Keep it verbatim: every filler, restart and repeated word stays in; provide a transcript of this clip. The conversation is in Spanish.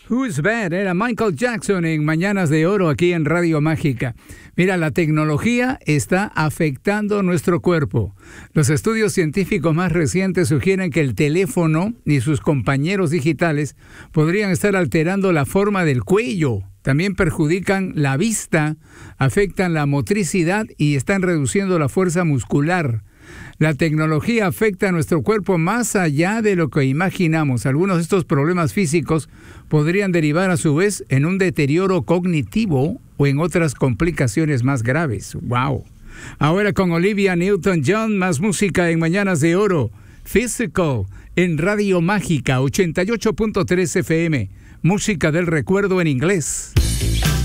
Who's Bad? Era Michael Jackson en Mañanas de Oro aquí en Radio Mágica. Mira, la tecnología está afectando nuestro cuerpo. Los estudios científicos más recientes sugieren que el teléfono y sus compañeros digitales podrían estar alterando la forma del cuello. También perjudican la vista, afectan la motricidad y están reduciendo la fuerza muscular. La tecnología afecta a nuestro cuerpo más allá de lo que imaginamos. Algunos de estos problemas físicos podrían derivar a su vez en un deterioro cognitivo o en otras complicaciones más graves. ¡Wow! Ahora con Olivia Newton-John, más música en Mañanas de Oro. Physical en Radio Mágica ochenta y ocho punto tres F M. Música del recuerdo en inglés.